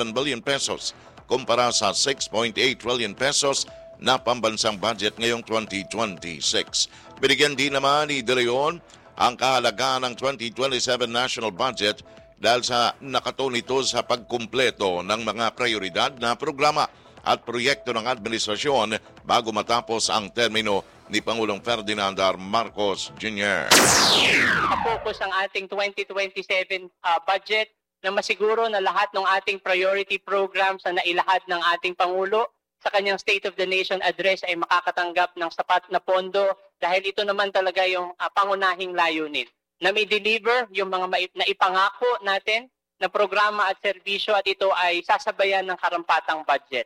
billion pesos kumpara sa 6.8 trillion pesos na pambansang budget ngayong 2026. Binigyan din naman ni De Leon ang kahalagaan ng 2027 national budget dahil sa nakatuon ito sa pagkumpleto ng mga prioridad na programa at proyekto ng administrasyon bago matapos ang termino ni Pangulong Ferdinand R. Marcos Jr. Focus ang ating 2027 budget na masiguro na lahat ng ating priority programs na nailahad ng ating Pangulo sa kanyang State of the Nation address ay makakatanggap ng sapat na pondo dahil ito naman talaga yung pangunahing layunin na may deliver yung mga naipangako natin na programa at serbisyo at ito ay sasabayan ng karampatang budget.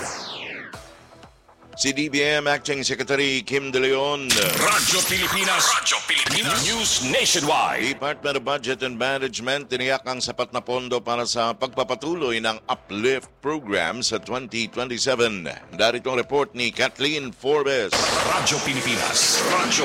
Si DBM Acting Secretary Kim De Leon. Radyo Pilipinas News Nationwide. Department of Budget and Management tiniyak ang sapat na pondo para sa pagpapatuloy ng Uplift program sa 2027. Darito ang report ni Kathleen Forbes. Radyo Pilipinas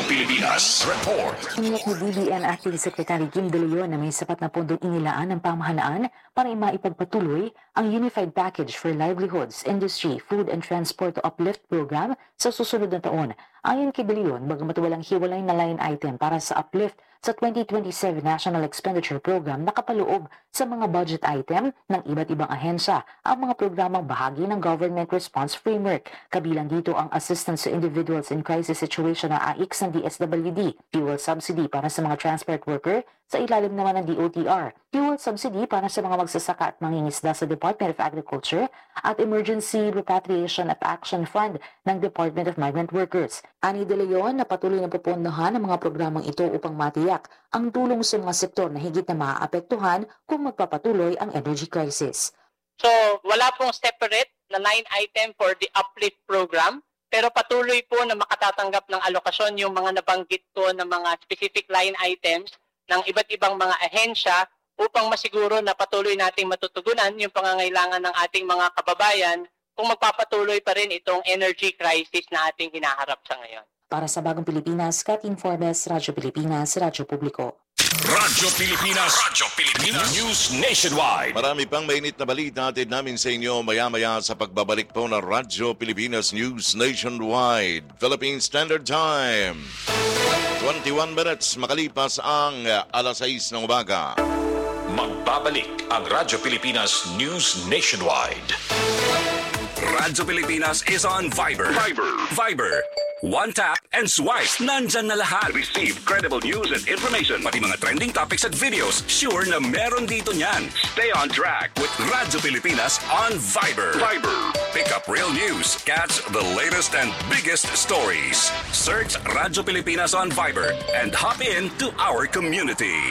Report. Tiniyak ni DBM Acting Secretary Kim De Leon na may sapat na pondong inilaan ng pamahalaan para maipagpatuloy ang Unified Package for Livelihoods, Industry, Food and Transport Uplift program sa susunod na taon. Ayon kay De Leon, bagamat walang hiwalay na line item para sa uplift sa 2027 National Expenditure Program, nakapaloob sa mga budget item ng iba't ibang ahensya ang mga programang bahagi ng Government Response Framework. Kabilang dito ang Assistance to Individuals in Crisis Situation na AIX ng DSWD, fuel subsidy para sa mga transport worker sa ilalim naman ng DOTR, fuel subsidy para sa mga magsasaka at mangingisda sa Department of Agriculture at Emergency Repatriation at Action Fund ng Department of Migrant Workers. Ani De Leon na patuloy na pupundahan ang mga programang ito upang matiyak ang tulong sa mga sektor na higit na maaapektuhan kung magpapatuloy ang energy crisis. So wala pong separate na line item for the Uplift program, pero patuloy po na makatatanggap ng alokasyon yung mga nabanggit ko na mga specific line items ng iba't ibang mga ahensya upang masiguro na patuloy nating matutugunan yung pangangailangan ng ating mga kababayan kung magpapatuloy pa rin itong energy crisis na ating hinaharap sa ngayon. Para sa Bagong Pilipinas, Kathleen Forbes, Radyo Pilipinas, Radyo Publiko. Radyo Pilipinas News Nationwide. Marami pang mainit na balita atid namin sa inyo maya-maya sa pagbabalik po ng Radyo Pilipinas News Nationwide. Philippine Standard Time. 21 minutes makalipas ang alas 6 ng umaga. Magbabalik ang Radyo Pilipinas News Nationwide. Radyo Pilipinas is on Viber. One tap and swipe. Nandyan na lahat. Receive credible news and information. Pati mga trending topics at videos. Sure na meron dito niyan. Stay on track with Radyo Pilipinas on Viber. Pick up real news. Catch the latest and biggest stories. Search Radyo Pilipinas on Viber and hop in to our community.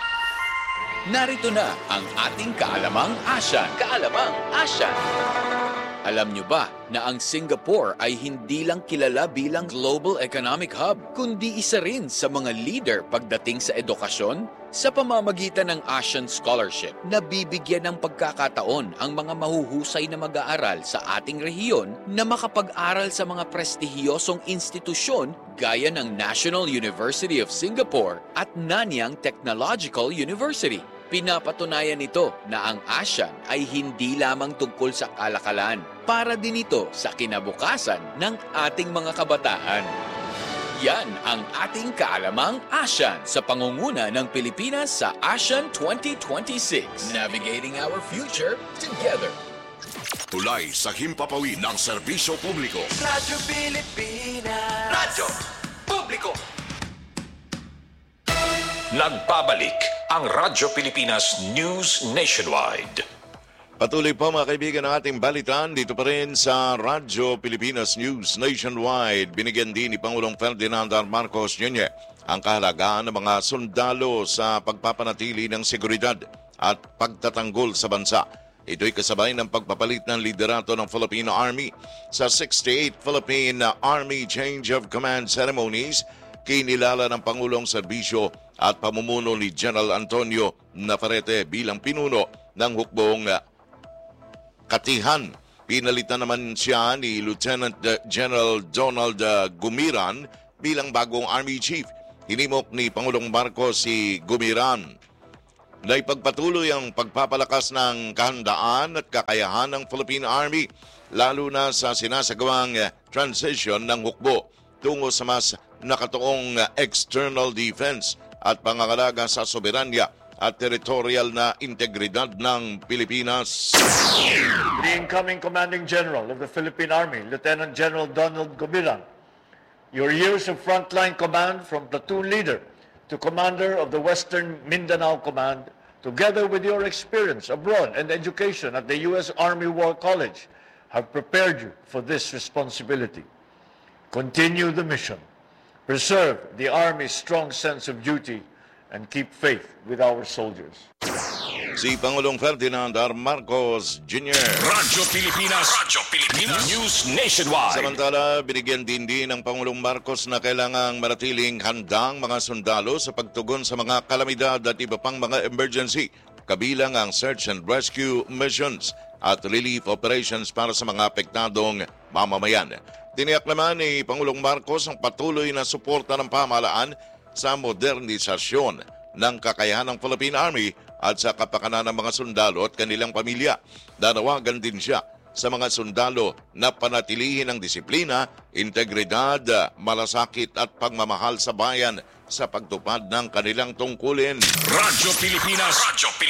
Narito na ang ating Kaalamang Asyan. Alam nyo ba na ang Singapore ay hindi lang kilala bilang global economic hub, kundi isa rin sa mga leader pagdating sa edukasyon? Sa pamamagitan ng ASEAN Scholarship, nabibigyan ng pagkakataon ang mga mahuhusay na mag-aaral sa ating rehiyon na makapag-aral sa mga prestihiyosong institusyon gaya ng National University of Singapore at Nanyang Technological University. Pinapatunayan nito na ang ASEAN ay hindi lamang tungkol sa kalakalan, para din ito sa kinabukasan ng ating mga kabataan. Yan ang ating Kaalamang ASEAN sa pangunguna ng Pilipinas sa ASEAN 2026. Navigating our future together. Tulay sa himpapawid ng serbisyo publiko. Radyo Pilipinas. Radyo Publiko. Nagbabalik ang Radyo Pilipinas News Nationwide. Patuloy po mga kaibigan ng ating balitan dito pa rin sa Radyo Pilipinas News Nationwide. Binigyan din ni Pangulong Ferdinand R. Marcos Jr. ang kahalagaan ng mga sundalo sa pagpapanatili ng seguridad at pagtatanggol sa bansa. Ito'y kasabay ng pagpapalit ng liderato ng Filipino Army sa 68th Philippine Army Change of Command Ceremonies. Kinilala ng Pangulong Serbisyo at pamumuno ni General Antonio Navarrete bilang pinuno ng hukbong Katihan. Pinalitan naman siya ni Lieutenant General Donald Gumiran bilang bagong Army Chief. Hinimok ni Pangulong Marcos si Gumiran na ipagpatuloy ang pagpapalakas ng kahandaan at kakayahan ng Philippine Army, lalo na sa sinasagawang transition ng hukbo tungo sa mas nakatuong external defense at pangangalaga sa soberanya at territorial na integridad ng Pilipinas. The incoming Commanding General of the Philippine Army, Lieutenant General Donald Gubiran, your years of frontline command from platoon leader to commander of the Western Mindanao Command, together with your experience abroad and education at the U.S. Army War College, have prepared you for this responsibility. Continue the mission, preserve the Army's strong sense of duty, and keep faith with our soldiers. Si Pangulong Ferdinand R. Marcos Jr. Radyo Pilipinas News Nationwide. Samantala, binigyan din ng Pangulong Marcos na kailangang manatiling handang mga sundalo sa pagtugon sa mga kalamidad at iba pang mga emergency, kabilang ang search and rescue missions at relief operations para sa mga apektadong mamamayan. Tiniyak naman ni Pangulong Marcos ang patuloy na suporta ng pamahalaan sa modernisasyon ng kakayahan ng Philippine Army at sa kapakanan ng mga sundalo at kanilang pamilya. Danawagan din siya sa mga sundalo na panatilihin ang disiplina, integridad, malasakit at pagmamahal sa bayan sa pagtupad ng kanilang tungkulin. Radyo Pilipinas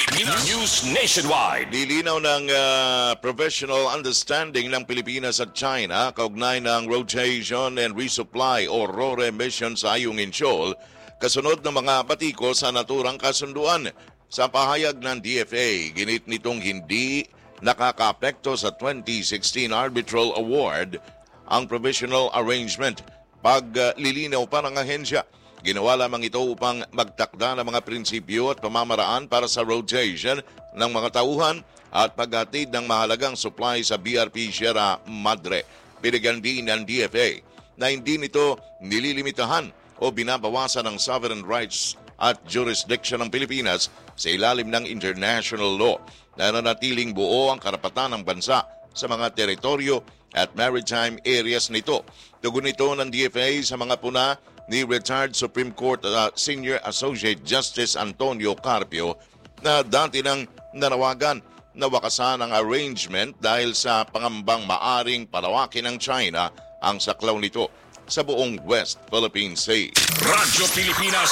News Nationwide. Nilinaw ng professional understanding ng Pilipinas at China kaugnay ng rotation and resupply o RORE mission sa Ayungin Shoal, kasunod ng mga batiko sa naturang kasunduan. Sa pahayag ng DFA, ginit nitong hindi nakakaapekto sa 2016 Arbitral Award ang provisional arrangement. Paglilinaw pa ng ahensya, ginawa lamang ito upang magtakda ng mga prinsipyo at pamamaraan para sa rotation ng mga tauhan at paghatid ng mahalagang supply sa BRP Sierra Madre. Binigyan din ng DFA na hindi nito nililimitahan o binabawasan ng sovereign rights at jurisdiction ng Pilipinas sa ilalim ng international law. Nananatiling buo ang karapatan ng bansa sa mga teritoryo at maritime areas nito. Tugon ito ng DFA sa mga puna ni retired Supreme Court Senior Associate Justice Antonio Carpio na dati nang nanawagan na wakasan ang arrangement dahil sa pangambang maaring palawakin ng China ang saklaw nito sa buong West Philippine Sea. Radyo Pilipinas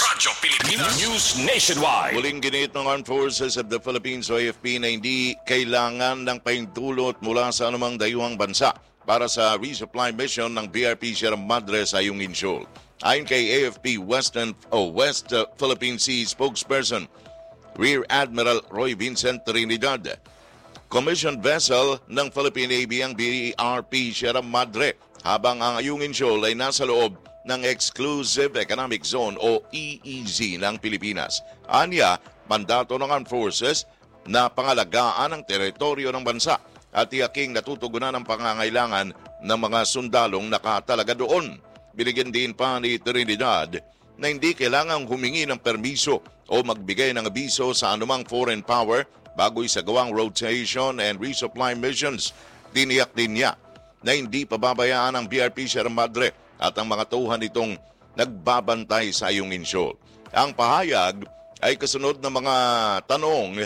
News Nationwide. Muling ginit ng Armed Forces of the Philippines o AFP na hindi kailangan ng pahintulot mula sa anumang dayuhang bansa para sa resupply mission ng BRP Sierra Madre sa Ayungin Shoal. Ayon kay AFP West Philippine Sea spokesperson Rear Admiral Roy Vincent Trinidad, commissioned vessel ng Philippine Navy ang BRP Sierra Madre, habang ang Ayungin Shoal ay nasa loob ng Exclusive Economic Zone o EEZ ng Pilipinas. Anya, mandato ng Armed Forces na pangalagaan ang teritoryo ng bansa at tiyaking natutugunan ang pangangailangan ng mga sundalong nakatalaga doon. Binigyan din pa ni Trinidad na hindi kailangang humingi ng permiso o magbigay ng abiso sa anumang foreign power bago isagawang rotation and resupply missions. Tiniyak din niya na hindi pababayaan ang BRP Sierra Madre at ang mga tauhan nitong nagbabantay sa Ayungin Shoal. Ang pahayag ay kasunod ng mga tanong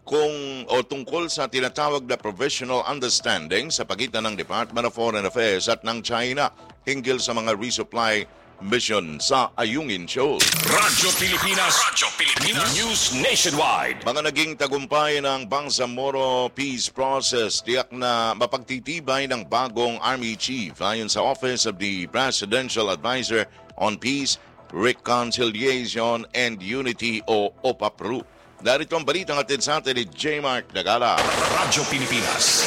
tungkol sa tinatawag na provisional understanding sa pagitan ng Department of Foreign Affairs at ng China hinggil sa mga resupply mission sa Ayungin Shoal. Radyo Pilipinas News Nationwide. Mga naging tagumpay ng Bangsamoro Peace Process, tiyak na mapagtitibay ng bagong Army Chief ayon sa Office of the Presidential Advisor on Peace, Reconciliation and Unity o OPAPRU. Narito ang balitang atid sa atin ni J. Mark Dagala. Radyo Pilipinas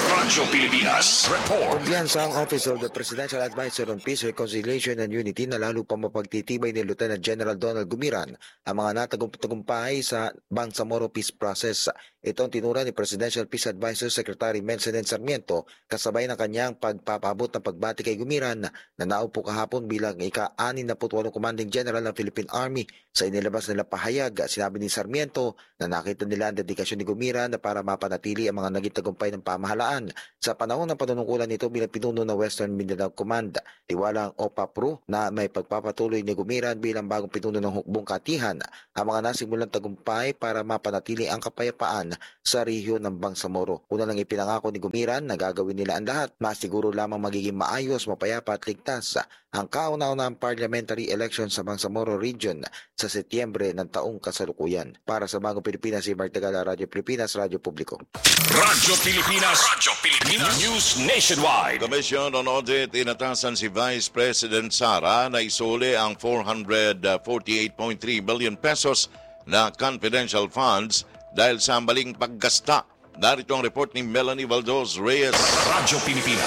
Report. Kumpiyansa ang Office of the Presidential Advisor on Peace, Reconciliation and Unity na lalo pa mapagtitibay ni Lieutenant General Donald Gumiran ang mga natagumpay sa Bangsamoro Peace Process. Ito ang tinura ni Presidential Peace Advisor Secretary Melcenen Sarmiento kasabay ng kanyang pagpapabot ng pagbati kay Gumiran na naupo kahapon bilang ika-68 Commanding General ng Philippine Army. Sa inilabas nila pahayag, sinabi ni Sarmiento na na nakita nila ang dedikasyon ni Gumiran na para mapanatili ang mga naging tagumpay ng pamahalaan. Sa panahon ng panunungkulan nito bilang pinuno ng Western Mindanao Command, tiwala ang OPAPRO na may pagpapatuloy ni Gumiran bilang bagong pinuno ng hukbong katihan ang mga nasimulang tagumpay para mapanatili ang kapayapaan sa rehiyon ng Bangsamoro. Una lang ipinangako ni Gumiran na gagawin nila ang lahat, masiguro lamang magiging maayos, mapayapa at ligtas ang kauna-unahang parliamentary election sa Bangsamoro Region sa Setyembre ng taong kasalukuyan. Para sa Bagong Pilipinas, si Mark Tagala, Radyo Pilipinas, Radyo Publiko. Radyo Pilipinas News Nationwide. Commission on Audit, inatasan si Vice President Sara na isuli ang 448.3 billion pesos na confidential funds dahil sa maling paggasta. Narito ang report ni Melanie Valdos Reyes. Radyo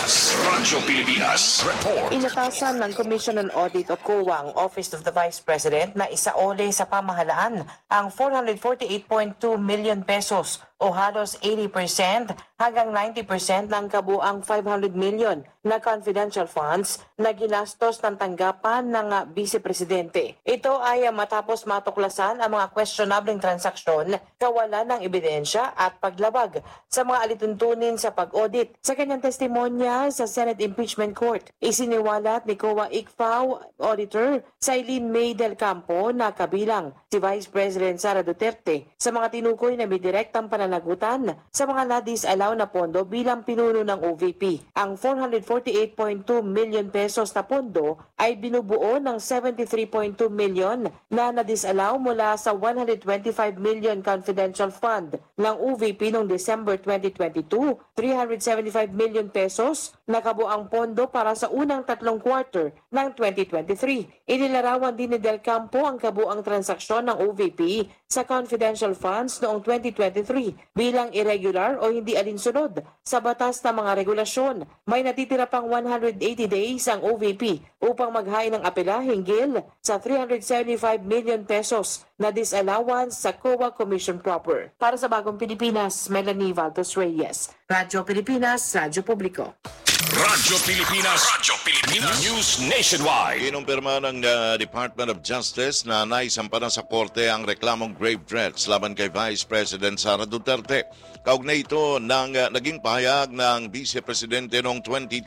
Pilipinas Report. Inatasan ng Commission on Audit o COA ang Office of the Vice President na isaole sa pamahalaan ang 448.2 million pesos o halos 80% hanggang 90% ng kabuang 500 million na confidential funds na ginastos ng tanggapan ng Vice Presidente. Ito ay matapos matuklasan ang mga questionable transaksyon, kawalan ng ebidensya at paglabag sa mga alituntunin sa pag-audit. Sa kanyang testimonya sa Senate Impeachment Court, isiniwalat ni COA ICFAO Auditor Sailin May del Campo na kabilang si Vice President Sara Duterte sa mga tinukoy na may direktang pananagutan sa mga na-disallow na pondo bilang pinuno ng OVP. Ang 448.2 million pesos na pondo ay binubuo ng 73.2 million na na-disallow mula sa 125 million confidential fund ng OVP noong December 2022, 375 million pesos na kabuang pondo para sa unang tatlong quarter ng 2023. Inilarawan din ni Del Campo ang kabuang transaksyon ng OVP sa confidential funds noong 2023 bilang irregular o hindi alinsunod sa batas na mga regulasyon. May natitira pang 180 days ang OVP upang maghain ng apela hinggil sa 375 million pesos na disallowance sa COA Commission proper. Para sa Bagong Pilipinas, Melanie Valdos Reyes. Radyo Pilipinas, Radyo Publiko. Radyo Pilipinas News Nationwide. Kinumpirma ng Department of Justice na naisampa na sa korte ang reklamong grave threats laban kay Vice President Sara Duterte. Kaugnay ito ng naging pahayag ng Vice Presidente noong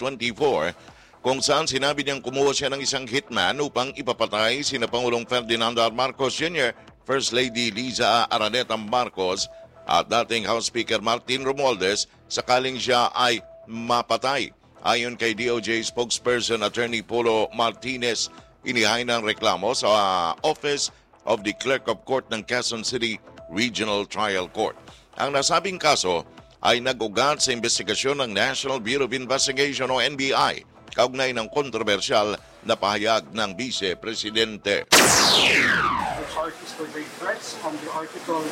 2024 kung saan sinabi niyang kumuha siya ng isang hitman upang ipapatay sina Pangulong Ferdinand R. Marcos Jr., First Lady Liza Araneta Marcos at dating House Speaker Martin Romualdez sakaling siya ay mapatay. Ayon kay DOJ spokesperson Attorney Polo Martinez, inihain ng reklamo sa Office of the Clerk of Court ng Quezon City Regional Trial Court. Ang nasabing kaso ay nag-ugat sa investigasyon ng National Bureau of Investigation o NBI kaugnay ng kontrobersyal na pahayag ng Vice Presidente. The charges for grave threats under Article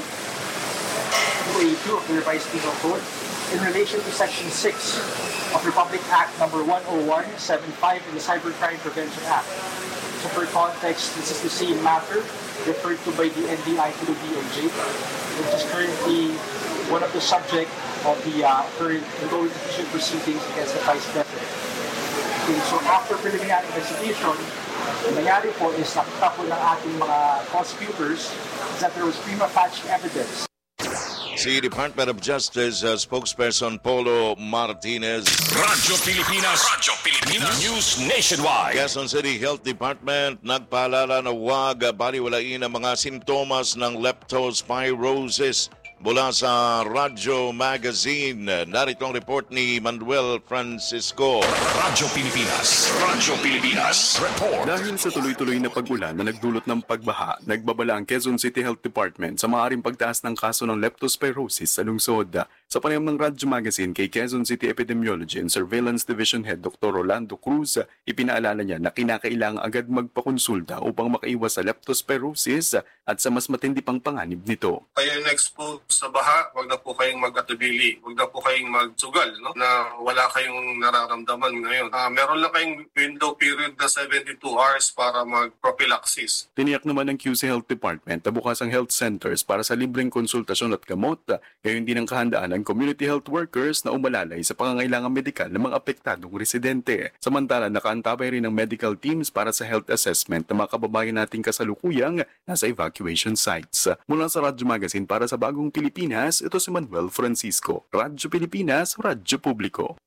282 of the Revised Penal Code in relation to Section 6 of Republic Act Number 10175 in the Cybercrime Prevention Act. So for context, this is the same matter referred to by the NBI to the DOJ, which is currently one of the subject of the current ongoing judicial proceedings against the Vice President. Okay, so after preliminary investigation, ang nangyari po is nakita po ng ating mga prosecutors that there was prima facie evidence. Si Department of Justice spokesperson Polo Martinez. Radyo Pilipinas News Nationwide. Quezon City Health Department nagpaalala na huwag baliwalain ang mga simptomas ng leptospirosis. Mula sa Radyo Magazine, narito ang report ni Manuel Francisco. Radyo Pilipinas Report. Dahil sa tuloy-tuloy na pag-ulan na nagdulot ng pagbaha, nagbabala ang Quezon City Health Department sa maaaring pagtaas ng kaso ng leptospirosis sa lungsod. Sa panayam ng Radyo Magazine kay Quezon City Epidemiology and Surveillance Division Head Dr. Rolando Cruz, ipinaalala niya na kinakailangang agad magpakonsulta upang makaiwas sa leptospirosis at sa mas matindi pang panganib nito. Kayo na-expose sa baha, wag na po kayong mag-atubili, wag na po kayong magsugal, no? Na wala kayong nararamdaman ngayon. Meron lang kayong window period na 72 hours para mag-prophylaxis. Tiniyak naman ng QC Health Department na bukas ang health centers para sa libreng konsultasyon at gamot, gayon din ang kahandaan ng ang community health workers na umalalay sa pangangailangan medikal ng mga apektadong residente. Samantala, nakaantabay rin ng medical teams para sa health assessment ng mga kababayan nating kasalukuyang nasa evacuation sites. Mula sa Radyo Magazine para sa Bagong Pilipinas, ito si Manuel Francisco. Radyo Pilipinas, Radyo Publiko.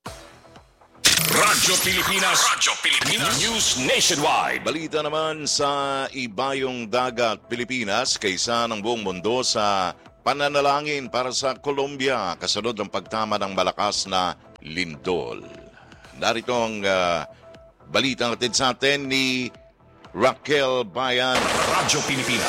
Radyo Pilipinas News Nationwide. Balita naman sa Ibayong Dagat, Pilipinas, kaysa ng buong mundo sa pananalangin para sa Colombia kasunod ng pagtama ng malakas na lindol. Narito ang balita natin sa atin ni Raquel Bayan. Radyo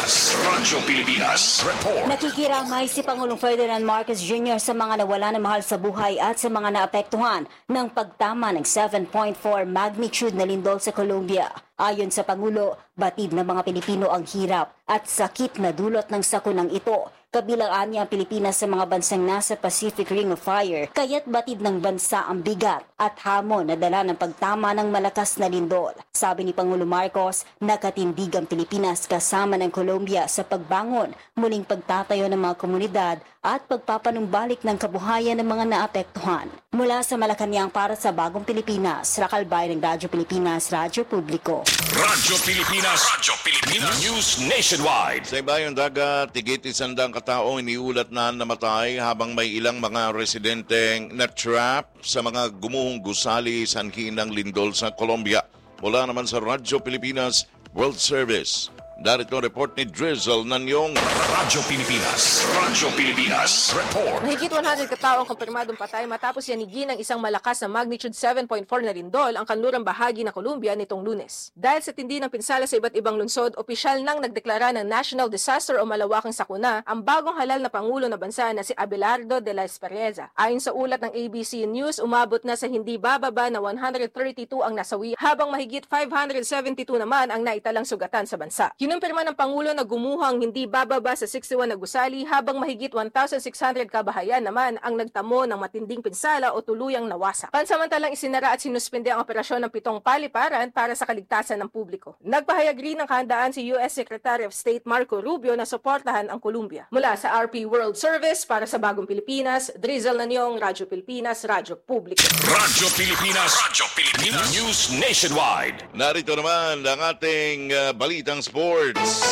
Pilipinas Report. Nakikiramay si Pangulong Ferdinand Marcos Jr. sa mga nawala ng mahal sa buhay at sa mga naapektuhan ng pagtama ng 7.4 magnitude na lindol sa Colombia. Ayon sa Pangulo, batid ng mga Pilipino ang hirap at sakit na dulot ng sakunang ito. Kabilang anya ang Pilipinas sa mga bansang nasa Pacific Ring of Fire, kaya't batid ng bansa ang bigat at hamon na dala ng pagtama ng malakas na lindol. Sabi ni Pangulo Marcos, nakatindig ang Pilipinas kasama ng Colombia sa pagbangon, muling pagtatayo ng mga komunidad at pagpapanumbalik ng kabuhayan ng mga naapektuhan. Mula sa Malacanang para sa Bagong Pilipinas, Raquel Bayan ng Radyo Pilipinas, Radyo Publiko. Radyo Pilipinas News Nationwide. Sa Ibayong Dagat, tigit 100 katao iniulat na namatay habang may ilang mga residenteng na-trap sa mga gumuhong gusali sanhi ng lindol sa Colombia. Mula naman sa Radyo Pilipinas World Service. Darito report ni Drizzle Nanyong. Radyo Pilipinas Report. Mahigit 100 katao ang kumpirmadong patay matapos yanigin ng isang malakas na magnitude 7.4 na lindol ang kanlurang bahagi ng Colombia nitong Lunes. Dahil sa tindi ng pinsala sa iba't ibang lungsod, opisyal nang nagdeklara ng national disaster o malawakang sakuna ang bagong halal na pangulo na bansa na si Abelardo de la Espriella. Ayon sa ulat ng ABC News, umabot na sa hindi bababa na 132 ang nasawi habang mahigit 572 naman ang naitalang sugatan sa bansa. Kinumpirma ng Pangulo na gumuhang hindi bababa sa 61 na gusali habang mahigit 1,600 kabahayan naman ang nagtamo ng matinding pinsala o tuluyang nawasak. Pansamantalang isinara at sinuspende ang operasyon ng 7 paliparan para sa kaligtasan ng publiko. Nagpahayag rin ng kahandaan si U.S. Secretary of State Marco Rubio na suportahan ang Colombia. Mula sa RP World Service para sa Bagong Pilipinas, Drizzle Nanyong, Radyo Pilipinas, Radyo Publiko. Radyo Pilipinas News Nationwide. Narito naman ang ating balitang sports.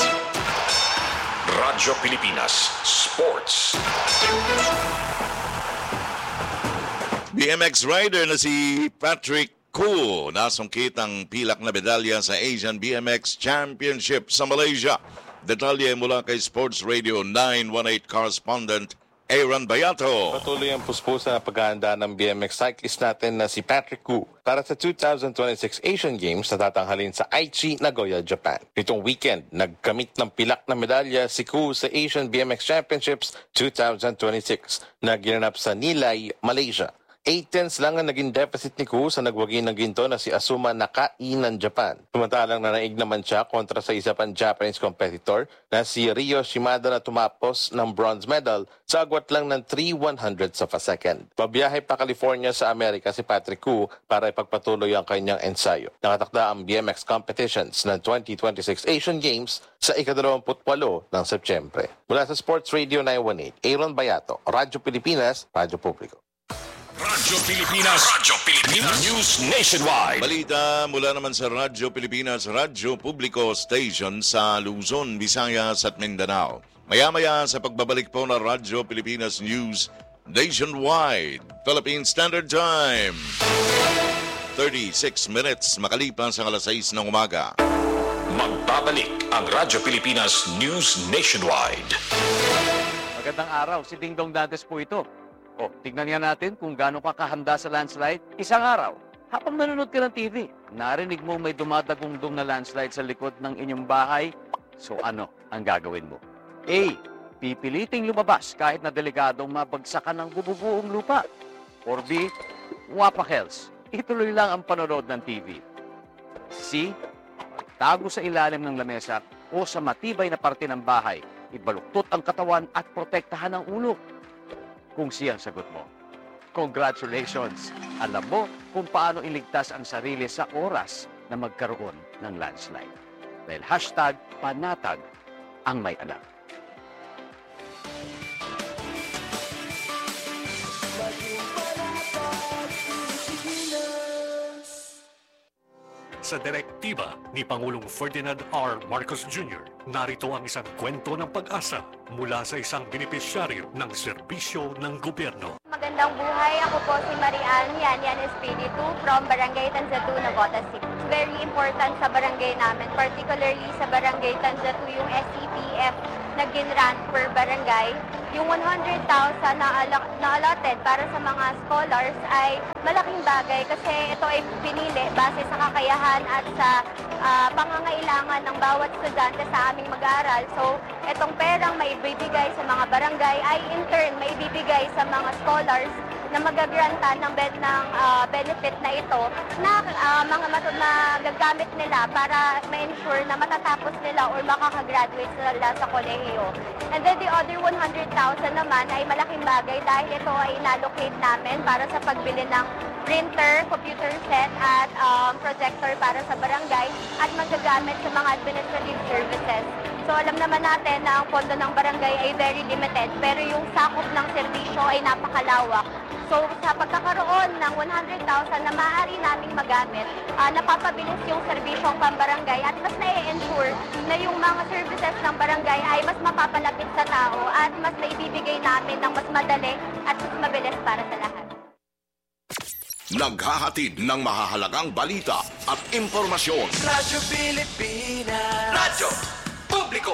Radyo Pilipinas Sports. BMX rider na si Patrick Koo nasungkit ang pilak na medalya sa Asian BMX Championship sa Malaysia. Detalye mula kay Sports Radio 918 correspondent Aaron Bayato. Patuloy ang puspusan na paghahanda ng BMX cyclist natin na si Patrick Koo para sa 2026 Asian Games na tatanghalin sa Aichi, Nagoya, Japan. Nitong weekend, nagkamit ng pilak na medalya si Koo sa Asian BMX Championships 2026 na ginanap sa Nilay, Malaysia. 8 tenths lang ang naging deficit ni Koo sa nagwagi ng ginto na si Asuma Nakai ng Japan. Samantalang nanaig naman siya kontra sa isa pang Japanese competitor na si Ryo Shimada na tumapos ng bronze medal sa agwat lang ng 3/100ths of a second. Babiyahe pa California sa Amerika si Patrick Koo para ipagpatuloy ang kanyang ensayo. Nakatakda ang BMX competitions ng 2026 Asian Games sa ika-28 ng Setyembre. Mula sa Sports Radio 918, Aaron Bayato, Radyo Pilipinas, Radyo Publiko. Radyo Pilipinas News Nationwide. Balita mula naman sa Radyo Pilipinas, Radyo Publiko Station sa Luzon, Visayas at Mindanao. Maya-maya sa pagbabalik po ng Radyo Pilipinas News Nationwide, Philippine Standard Time. 36 minutes makalipas ang alas 6 ng umaga. Magbabalik ang Radyo Pilipinas News Nationwide. Magandang araw, si Dingdong Dantes po ito. O, tignan nga natin kung gaano ka kahanda sa landslide. Isang araw, habang nanonood ka ng TV, narinig mo may dumadagundong na landslide sa likod ng inyong bahay. So ano ang gagawin mo? A. Pipiliting lumabas kahit na deligadong mabagsakan ng bububuong lupa. Or B. Wapakels. Ituloy lang ang panonood ng TV. C. Tago sa ilalim ng lamesa o sa matibay na parte ng bahay. Ibaluktot ang katawan at protektahan ang ulo. Kung siyang sagot mo, congratulations! Alam mo kung paano iligtas ang sarili sa oras na magkaroon ng landslide. Dahil #panatag ang may alam. sa direktiba ni Pangulong Ferdinand R. Marcos Jr., narito ang isang kwento ng pag-asa mula sa isang benepisyaryo ng serbisyo ng gobyerno. Magandang buhay, ako po si Marian Yan Espiritu from Barangay Tanzatu, Navotas City. Very important sa barangay namin, particularly sa Barangay Tanzatu, yung SCPF na ginrant per barangay. Yung 100,000 na allotted para sa mga scholars ay malaking bagay kasi ito ay pinili base sa kakayahan at sa pangangailangan ng bawat estudyante sa aming mag-aaral. So, itong perang maibibigay sa mga barangay ay in turn maibibigay sa mga scholars na magagrantan ng benefit na ito na magagamit nila para ma-ensure na matatapos nila or makakagraduate sila sa kolehiyo. And then the other 100,000 naman ay malaking bagay dahil ito ay inallocate namin para sa pagbili ng printer, computer set at projector para sa barangay at magagamit sa mga administrative services. So alam naman natin na ang pondo ng barangay ay very limited pero yung sakop ng serbisyo ay napakalawak. So sa pagkakaroon ng 100,000 na maaari naming magamit, napapabilis yung serbisyong pambarangay at mas na-ensure na yung mga services ng barangay ay mas mapapalapit sa tao at mas naibibigay namin ng mas madali at mas mabilis para sa lahat. Naghahatid ng mahahalagang balita at impormasyon. Radyo Pilipinas. Radyo Publiko.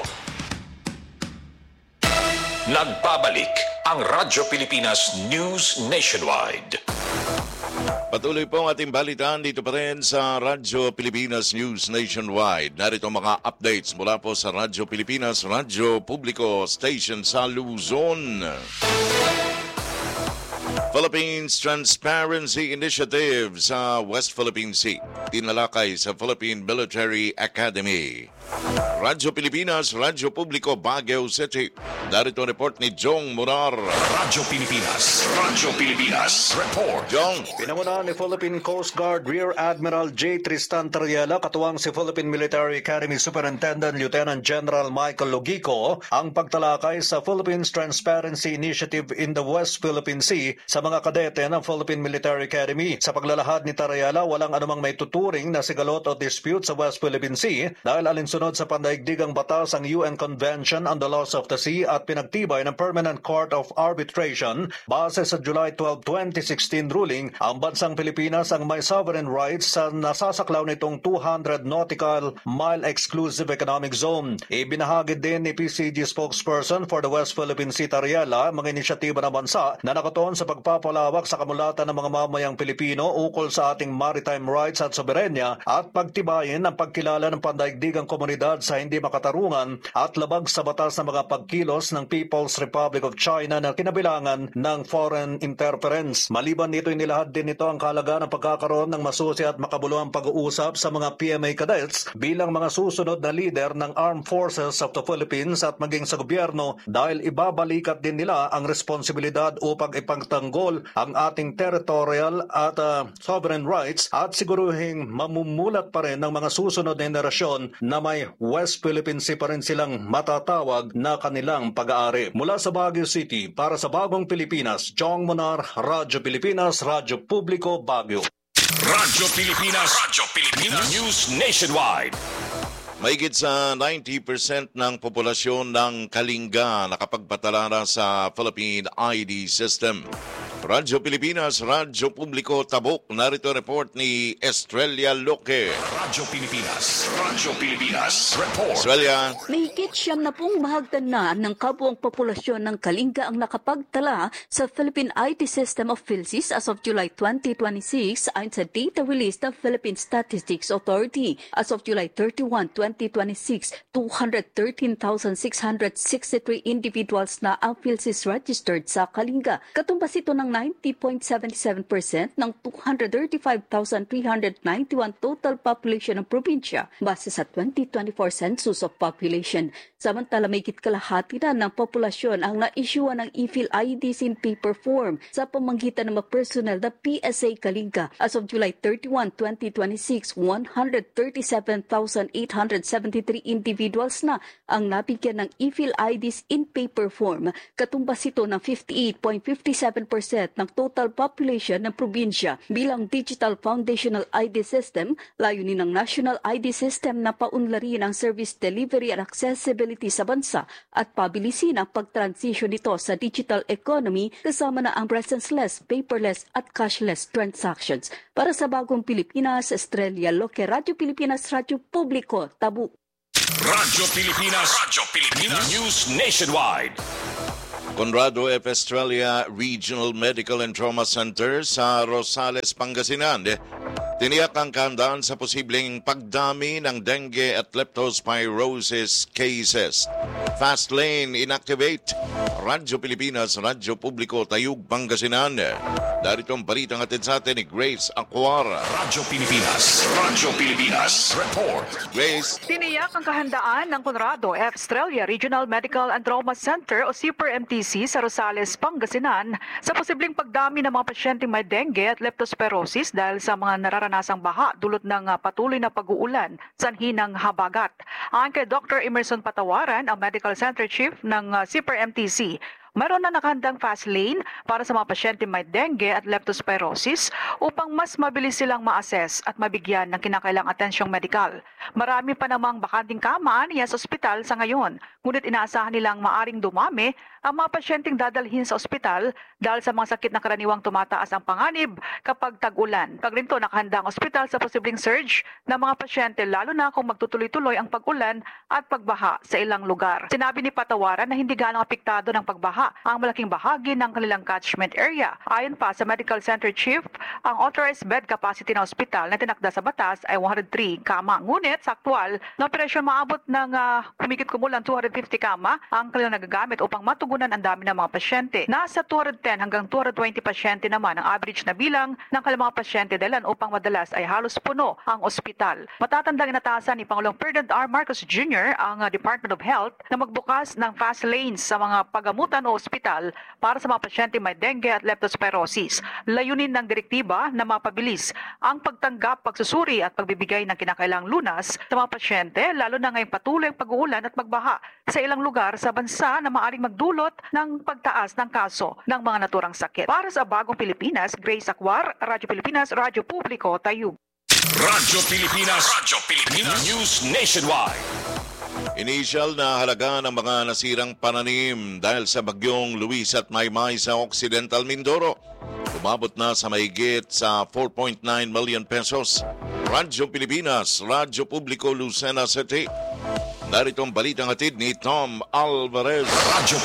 Nagbabalik ang Radyo Pilipinas News Nationwide. Patuloy po ang ating balitaan dito pa rin sa Radyo Pilipinas News Nationwide. Narito mga updates mula po sa Radyo Pilipinas, Radyo Publiko Station sa Luzon. Philippines Transparency Initiative sa West Philippine Sea. Tinalakay sa Philippine Military Academy. Radyo Pilipinas, Radyo Publiko, Baguio City. Narito ang report ni Jong Munar. Radyo Pilipinas, Radyo Pilipinas, report. Jong. Pinangunahan ni Philippine Coast Guard Rear Admiral J. Tristan Tariela, katuwang si Philippine Military Academy Superintendent Lieutenant General Michael Logico, ang pagtalakay sa Philippines Transparency Initiative in the West Philippine Sea sa mga kadete ng Philippine Military Academy. Sa paglalahad ni Tariela, walang anumang may tuturing na sigalot o dispute sa West Philippine Sea dahil alinsunod sa pandaigdigang batas ang UN Convention on the Laws of the Sea at pinagtibay ng Permanent Court of Arbitration base sa July 12, 2016 ruling. Ang bansang Pilipinas ang may sovereign rights sa nasasaklaw nitong 200 nautical mile exclusive economic zone. Ibinahagi din ni PCG spokesperson for the West Philippine Sea Tariela mga inisyatiba ng bansa na nakatuon sa pagpapalawak sa kamulatan ng mga mamayang Pilipino ukol sa ating maritime rights at soberenya at pagtibayin ang pagkilala ng pandaigdigang komunidad sa hindi makatarungan at labag sa batas ng mga pagkilos ng People's Republic of China na kinabilangan ng foreign interference. Maliban nito, inilahad din nito ang kahalagaan ng pagkakaroon ng masusi at makabuluhang pag-uusap sa mga PMA cadets bilang mga susunod na leader ng Armed Forces of the Philippines at maging sa gobyerno dahil ibabalikat din nila ang responsibilidad upang ipagtanggol ang ating territorial at sovereign rights at siguruhing mamumulat pa rin ng mga susunod na henerasyon na may West Philippine Sea pa rin silang matatawag na kanilang pag-aari. Mula sa Baguio City, para sa Bagong Pilipinas, Jong Monar, Radyo Pilipinas, Radyo Publiko, Baguio. Radyo Pilipinas, Radyo Pilipinas News Nationwide. Mahigit sa 90% ng populasyon ng Kalinga nakapagpatalara sa Philippine ID system. Radyo Pilipinas, Radyo Publiko, Tabuk. Narito report ni Estrella Loque. Radyo Pilipinas, Radyo Pilipinas, report. Estrella. Mahigit 70 mahagdanaan ng kabuang populasyon ng Kalinga ang nakapagtala sa Philippine ID system of PhilSys as of July 2026 ayon sa data released ng Philippine Statistics Authority. As of July 31, 2026, 213,663 individuals na ang PhilSys registered sa Kalinga. Katumbas ito ng 90.77% ng 235,391 total population ng probinsya base sa 2024 Census of Population. Samantala, may kalahati na ng populasyon ang na-issue ng e-Phil IDs in paper form sa pamamagitan ng mga personnel na PSA Kalinga. As of July 31, 2026, 137,873 individuals na ang nabigyan ng e-Phil IDs in paper form. Katumbas ito ng 58.57% ng total population ng probinsya bilang Digital Foundational ID System. Layunin ng National ID System na paunlarin ang service delivery at accessibility sa bansa at pabilisin ang pagtransition nito sa digital economy kasama na ang presence-less, paperless at cashless transactions. Para sa Bagong Pilipinas, Estrella Loque, Radyo Pilipinas, Radyo Publiko, Tabu. Radyo Pilipinas News Nationwide. Conrado F. Estrella Regional Medical and Trauma Center sa Rosales, Pangasinan. Tiniyak ang kahandaan sa posibleng pagdami ng dengue at leptospirosis cases. Fast lane inactivate. Radyo Pilipinas, Radyo Publiko, Tayug, Pangasinan. Darito ang balitang atid sa atin ni Grace Aquara. Radyo Pilipinas Report. Grace. Tiniyak ang kahandaan ng Conrado F. Estrella Regional Medical and Trauma Center o CPR-MTC sa Rosales, Pangasinan sa posibleng pagdami ng mga pasyenteng may dengue at leptospirosis dahil sa mga nararanasang baha dulot ng patuloy na pag-uulan sanhi ng habagat. Ayon kay Dr. Emerson Patawaran, ang Medical Center Chief ng CPR-MTC, mayroon na nakahandang fast lane para sa mga pasyente may dengue at leptospirosis upang mas mabilis silang ma-assess at mabigyan ng kinakailang atensyong medikal. Marami pa namang bakanting kama niya sa ospital sa ngayon, ngunit inaasahan nilang maaring dumami ang mga pasyenteng dadalhin sa ospital dahil sa mga sakit na karaniwang tumataas ang panganib kapag tag-ulan. Pagrinto nakahanda ang ospital sa posibleng surge ng mga pasyente lalo na kung magtutuloy-tuloy ang pag-ulan at pagbaha sa ilang lugar. Sinabi ni Patawaran na hindi gaano apektado ng pagbaha ang malaking bahagi ng kanilang catchment area. Ayon pa sa Medical Center Chief, ang authorized bed capacity ng ospital na tinakda sa batas ay 103 kama. Ngunit sa aktual na operasyon maabot ng humigit kumulang 250 kama ang kanilang nagagamit upang matugunan ang dami ng mga pasyente. Nasa 210 hanggang 220 pasyente naman ang average na bilang ng kanilang mga pasyente dahilan upang madalas ay halos puno ang ospital. Matatandang inatasan ni Pangulong Ferdinand R. Marcos Jr. ang Department of Health na magbukas ng fast lanes sa mga pagamutan o ospital para sa mga pasyente may dengue at leptospirosis. Layunin ng direktiba na mapabilis ang pagtanggap, pagsusuri at pagbibigay ng kinakailang lunas sa mga pasyente lalo na ngayong patuloy ang pag-uulan at pagbaha sa ilang lugar sa bansa na maaaring magdulot ng pagtaas ng kaso ng mga naturang sakit. Para sa Bagong Pilipinas, Grace Aquar, Radyo Pilipinas, Radyo Publiko, Tayub. Radyo Pilipinas News Nationwide. Initial na halaga ng mga nasirang pananim dahil sa bagyong Luis at Maymay sa Occidental Mindoro. Umabot na sa mahigit sa 4.9 million pesos. Radyo Pilipinas, Radyo Publiko, Lucena City. Narito ang balitang hatid ni Tom Alvarez. Radyo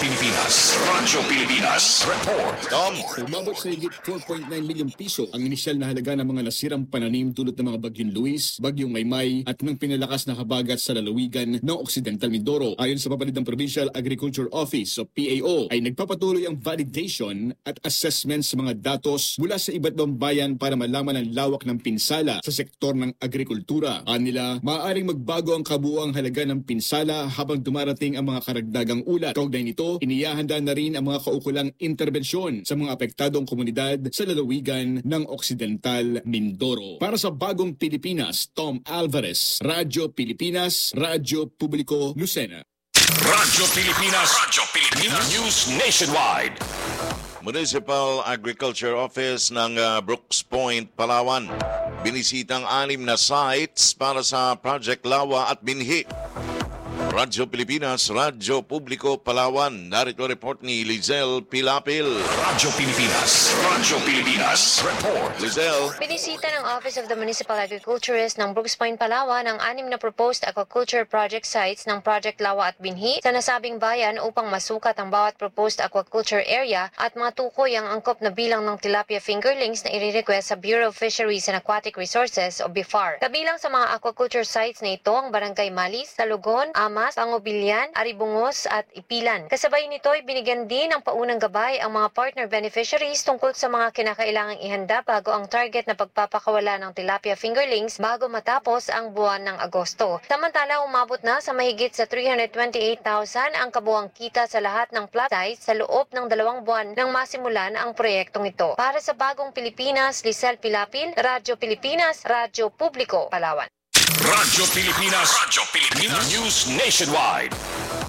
Pilipinas Report. Tom. Umabot sa higit 4.9 milyong piso ang inisyal na halaga ng mga nasirang pananim tulad ng mga bagyong Luis, bagyong Maymay at ng pinalakas na habagat sa lalawigan ng Occidental Mindoro. Ayon sa papalid ng Provincial Agriculture Office o PAO, ay nagpapatuloy ang validation at assessment sa mga datos mula sa iba't ibang bayan para malaman ang lawak ng pinsala sa sektor ng agrikultura. Anila, maaaring magbago ang kabuuang halaga ng pinsala habang dumarating ang mga karagdagang ulat. Kaugnay nito, inihahanda na rin ang mga kaukulang interbensyon sa mga apektadong komunidad sa lalawigan ng Occidental Mindoro. Para sa Bagong Pilipinas, Tom Alvarez, Radyo Pilipinas, Radyo Publiko, Lucena. Radyo Pilipinas News Nationwide. Municipal Agriculture Office ng Brooks Point, Palawan. Binisitang 6 na sites para sa Project Lawa at Binhi. Radyo Pilipinas, Radyo Publiko, Palawan. Narito report ni Lizelle Pilapil. Radyo Pilipinas Report. Lizelle. Binisita ng Office of the Municipal Agriculturist ng Brooks Point, Palawan ang 6 na proposed aquaculture project sites ng Project Lawa at Binhi sa nasabing bayan upang masukat ang bawat proposed aquaculture area at matukoy ang angkop na bilang ng tilapia fingerlings na i-request sa Bureau of Fisheries and Aquatic Resources o BIFAR. Kabilang sa mga aquaculture sites na ito ang Barangay Malis, Talugon, Amas, Pangobilian, Aribungos at Ipilan. Kasabay nito'y binigyan din ng paunang gabay ang mga partner beneficiaries tungkol sa mga kinakailangang ihanda bago ang target na pagpapakawala ng tilapia fingerlings bago matapos ang buwan ng Agosto. Samantala, umabot na sa mahigit sa 328,000 ang kabuang kita sa lahat ng plot sites sa loob ng 2 buwan nang masimulan ang proyektong ito. Para sa Bagong Pilipinas, Lizelle Pilapil, Radyo Pilipinas, Radyo Publiko, Palawan. Radyo Pilipinas News Nationwide.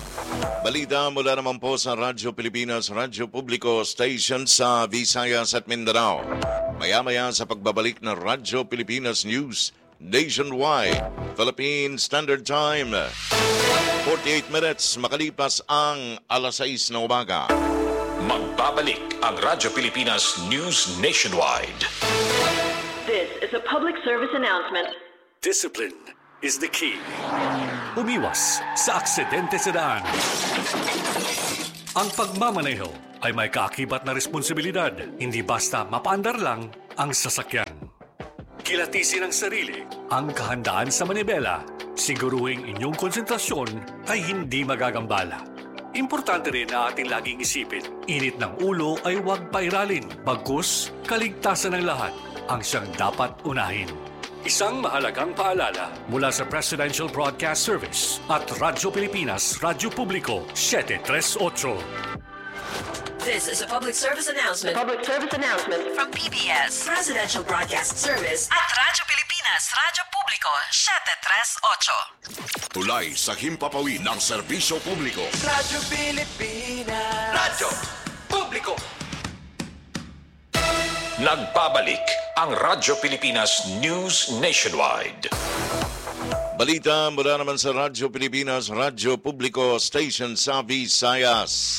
Balita mula naman po sa Radyo Pilipinas, Radyo Publiko Station sa Visayas at Mindanao. Maya-maya sa pagbabalik ng Radyo Pilipinas News Nationwide, Philippine Standard Time. 48 minutes makalipas ang alas 6 ng umaga. Magbabalik ang Radyo Pilipinas News Nationwide. This is a public service announcement. Discipline is the key. Umiwas sa aksidente sa daan. Ang pagmamaneho ay may kaakibat na responsibilidad. Hindi basta mapaandar lang ang sasakyan. Kilatisin ang sarili, ang kahandaan sa manibela. Siguruhing inyong konsentrasyon ay hindi magagambala. Importante rin na ating laging isipin, init ng ulo ay huwag pairalin. Bagkus, kaligtasan ng lahat ang siyang dapat unahin. Isang mahalagang paalala mula sa Presidential Broadcast Service at Radyo Pilipinas, Radyo Publiko, 738. This is a public service announcement. Public service announcement from PBS, Presidential Broadcast Service at Radyo Pilipinas, Radyo Publiko, 738. Tulay sa himpapawid ng serbisyo publiko. Radyo Pilipinas. Radyo Publiko. Nagbabalik ang Radyo Pilipinas News Nationwide. Balita mula naman sa Radyo Pilipinas, Radyo Publiko Station sa Visayas.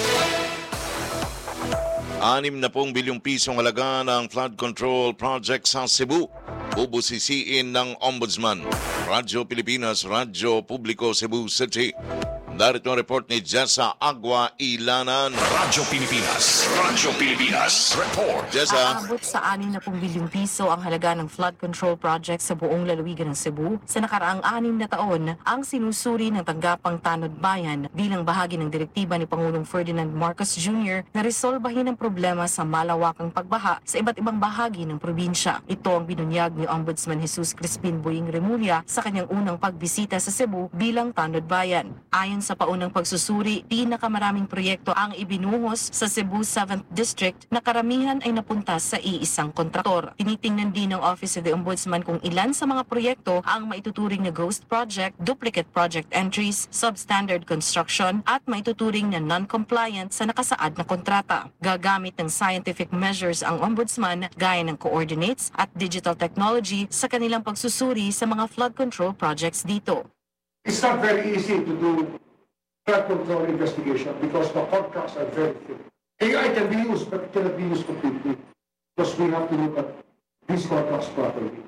60 bilyong pisong halaga ng flood control project sa Cebu. Bubusisiin ng Ombudsman. Radyo Pilipinas, Radyo Publiko Cebu City. Darito ang report ni Jessa Agua Ilanan. Radyo Pilipinas, Radyo Pilipinas, report. Jessa. Aabot sa 60 bilyong piso ang halaga ng flood control project sa buong lalawigan ng Cebu. Sa nakaraang 6 na taon, ang sinusuri ng tanggapang Tanod Bayan bilang bahagi ng direktiba ni Pangulong Ferdinand Marcos Jr. na resolbahin ang problema sa malawakang pagbaha sa iba't ibang bahagi ng probinsya. Ito ang binunyag ni Ombudsman Jesus Crispin Boying Remulla sa kanyang unang pagbisita sa Cebu bilang Tanod Bayan. Ayon sa paunang pagsusuri, pinakamaraming proyekto ang ibinuhos sa Cebu 7th District na karamihan ay napunta sa iisang kontraktor. Tinitingnan din ng Office of the Ombudsman kung ilan sa mga proyekto ang maituturing na ghost project, duplicate project entries, substandard construction at maituturing na non-compliant sa nakasaad na kontrata. Gagamit ng scientific measures ang Ombudsman gaya ng coordinates at digital technology sa kanilang pagsusuri sa mga flood control projects dito. It's not very easy to do flood control investigation because the contracts are very thin. AI can be used, but it cannot be used completely because we have to look at these contracts properly.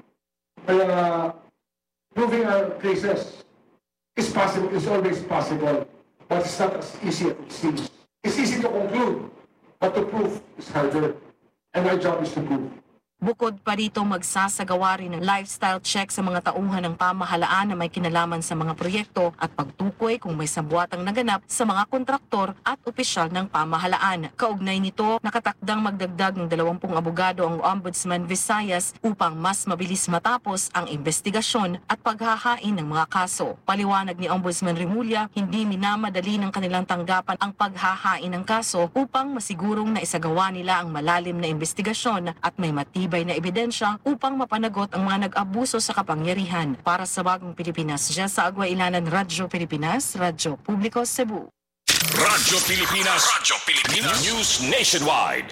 Kaya proving our cases is possible, is always possible, but it's not as easy as it seems. It's easy to conclude, but to prove is harder, and my job is to prove. Bukod pa rito, magsasagawa rin ng lifestyle check sa mga tauhan ng pamahalaan na may kinalaman sa mga proyekto at pagtukoy kung may sabuatang naganap sa mga kontraktor at opisyal ng pamahalaan. Kaugnay nito, nakatakdang magdagdag ng 20 abogado ang Ombudsman Visayas upang mas mabilis matapos ang investigasyon at paghahain ng mga kaso. Paliwanag ni Ombudsman Remulla, hindi minamadali ng kanilang tanggapan ang paghahain ng kaso upang masigurong na isagawa nila ang malalim na investigasyon at may matibay na ebidensya upang mapanagot ang mga nag-abuso sa kapangyarihan. Para sa Bagong Pilipinas, Jessa Agua Ilanan, Radyo Pilipinas, Radyo Publiko Cebu. Radyo Pilipinas, Radyo Pilipinas News Nationwide.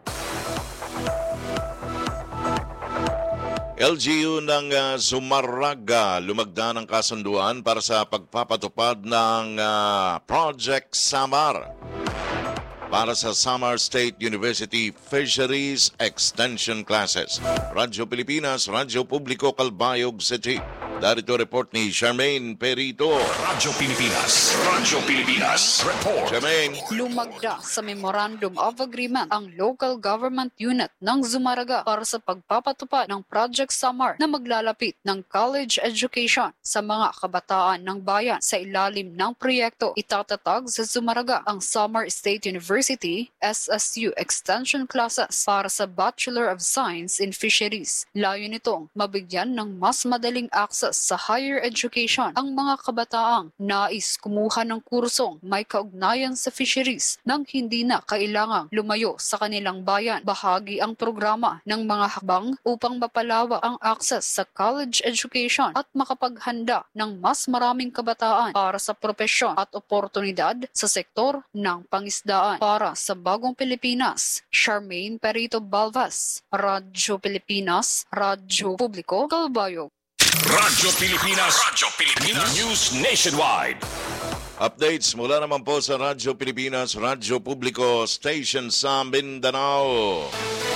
LGU ng Zumaraga lumagda ng kasunduan para sa pagpapatupad ng Project Samar para sa Samar State University Fisheries Extension Classes. Radyo Pilipinas, Radyo Publiko, Calbayog City. Darito report ni Charmaine Perito. Radyo Pilipinas, Radyo Pilipinas, report. Charmaine. Lumagda sa Memorandum of Agreement ang Local Government Unit ng Zumaraga para sa pagpapatupad ng Project Samar na maglalapit ng college education sa mga kabataan ng bayan. Sa ilalim ng proyekto, itatatag sa Zumaraga ang Samar State University SSU Extension Classes para sa Bachelor of Science in Fisheries. Layo nitong mabigyan ng mas madaling access access sa higher education ang mga kabataang nais kumuha ng kursong may kaugnayan sa fisheries nang hindi na kailangang lumayo sa kanilang bayan. Bahagi ang programa ng mga hakbang upang mapalawak ang access sa college education at makapaghanda ng mas maraming kabataan para sa propesyon at oportunidad sa sektor ng pangisdaan. Para sa Bagong Pilipinas, Charmaine Perito Balvas, Radyo Pilipinas, Radyo Publiko, Calbayog. Radyo Pilipinas, News Nationwide. Updates mula naman po sa Radyo Pilipinas, Radyo Publiko Station sa Mindanao.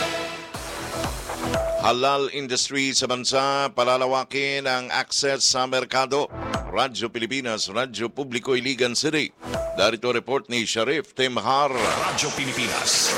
Halal industry sa bansa, palalawakin ang access sa merkado. Radyo Pilipinas, Radyo Publiko, Iligan City. Darito report ni Sharif Timhar. Radyo Pilipinas,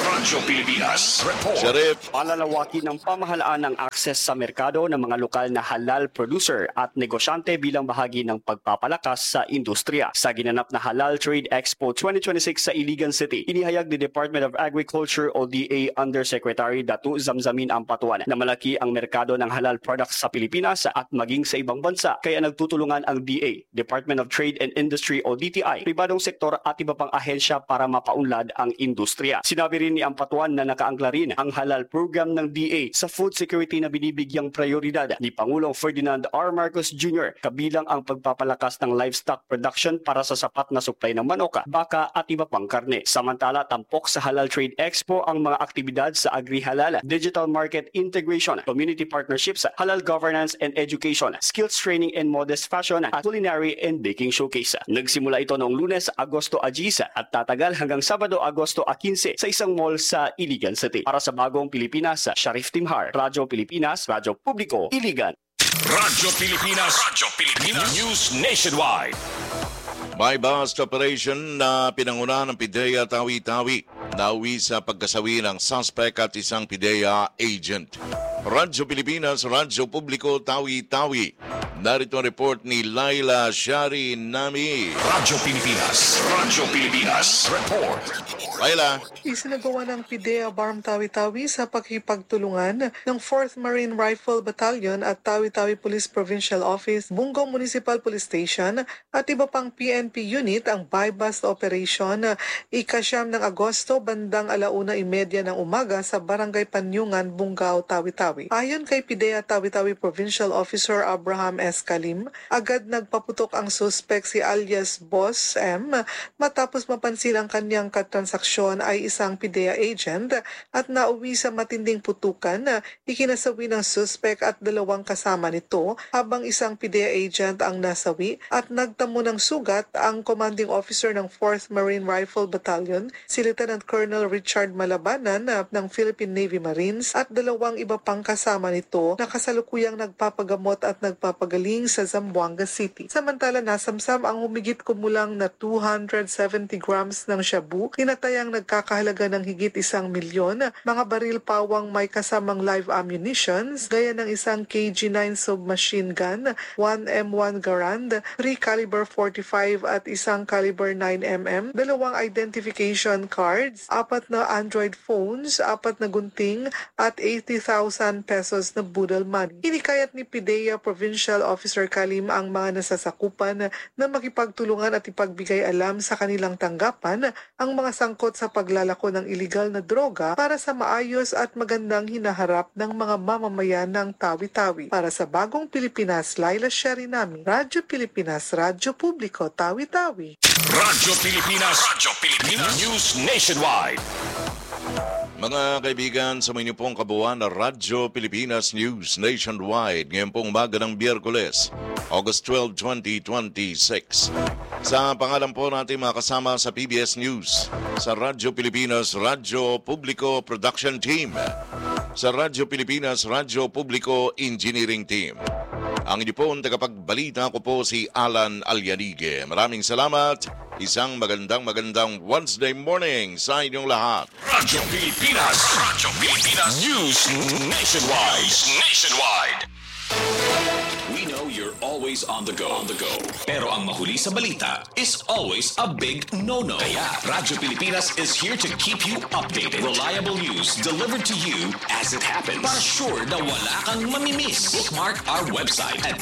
report. Sharif. Palalawakin ng pamahalaan ng access sa merkado ng mga lokal na halal producer at negosyante bilang bahagi ng pagpapalakas sa industriya. Sa ginanap na Halal Trade Expo 2026 sa Iligan City, inihayag ni Department of Agriculture o DA Undersecretary Datu Zamzamin Ampatuan na malaki ang merkado ng halal products sa Pilipinas at maging sa ibang bansa. Kaya nagtutulungan ang DA, Department of Trade and Industry o DTI, pribadong sektor at iba pang ahensya para mapaunlad ang industriya. Sinabi rin ni Ampatuan na nakaangla rin ang halal program ng DA sa food security na binibigyang prioridad ni Pangulong Ferdinand R. Marcos Jr. kabilang ang pagpapalakas ng livestock production para sa sapat na supply ng manok, baka at iba pang karne. Samantala, tampok sa Halal Trade Expo ang mga aktibidad sa agri-halal, digital market integration, community partnerships, halal governance and education, skills training and modest fashion, at culinary and baking showcase. Nagsimula ito noong Lunes, Agosto 10 at tatagal hanggang Sabado, Agosto 15 sa isang mall sa Iligan City. Para sa Bagong Pilipinas, Sharif Timhar, Radyo Pilipinas, Radyo Publiko, Iligan. Radyo Pilipinas, News Nationwide. May bust operation na pinanguna ng PIDEA Tawi-Tawi. Nauwi sa pagkasawi ng suspect at isang PIDEA agent. Radyo Pilipinas, Radyo Publiko, Tawi-Tawi. Narito ang report ni Laila Shari Nami. Radyo Pilipinas, report. Laila. Isinagawa ng PIDEA Barm Tawi-Tawi sa pakikipagtulungan ng 4th Marine Rifle Battalion at Tawi-Tawi Police Provincial Office, Bungo Municipal Police Station at iba pang PNP unit ang buy-bust operation ika-9 ng Agosto bandang 1:30 ng umaga sa Barangay Panyungan, Bungao, Tawi-Tawi. Ayon kay PIDEA Tawi-Tawi Provincial Officer Abraham S. Kalim, agad nagpaputok ang suspect si alias Boss M matapos mapansin ang kanyang katransaksyon ay isang PIDEA agent at nauwi sa matinding putukan. Ikinasawi ng suspect at dalawang kasama nito habang isang PIDEA agent ang nasawi at nagtamo ng sugat ang commanding officer ng 4th Marine Rifle Battalion, si Lieutenant Colonel Richard Malabanan ng Philippine Navy Marines at dalawang iba pang kasama nito na kasalukuyang nagpapagamot at nagpapagaling sa Zamboanga City. Samantala, nasamsam ang humigit kumulang na 270 grams ng shabu, tinatayang nagkakahalaga ng higit 1 milyon, mga baril pawang may kasamang live ammunitions, gaya ng isang KG-9 submachine gun, 1 M1 Garand, 3 caliber 45 at isang caliber 9mm, dalawang identification cards, 4 na Android phones, 4 na gunting at 80,000 pesos na budal money. Hinikayat ni PIDEA Provincial Officer Kalim ang mga nasasakupan na makipagtulungan at ipagbigay alam sa kanilang tanggapan ang mga sangkot sa paglalako ng iligal na droga para sa maayos at magandang hinaharap ng mga mamamayan ng Tawi-Tawi. Para sa Bagong Pilipinas, Laila Sharinami, Radyo Pilipinas, Radyo Publiko, Tawi-Tawi. Radyo Pilipinas, News Nationwide. Mga kaibigan, sa inyo pong kabuuan na Radyo Pilipinas News Nationwide ngayon pong umaga ng Biyerkules, August 12, 2026. Sa pangalan po natin mga kasama sa PBS News, sa Radyo Pilipinas, Radyo Publiko Production Team, sa Radyo Pilipinas, Radyo Publiko Engineering Team. Ang inyo pong tagapagbalita ko po si Alan Alyanige. Maraming salamat. Isang magandang Wednesday morning sa inyong lahat. Radyo Pilipinas, News Nationwide. We know you're always on the go. Pero ang mahuli sa balita is always a big no-no. Kaya Radyo Pilipinas is here to keep you updated. Reliable news delivered to you as it happens. Para sure na wala kang mamimiss. Bookmark our website at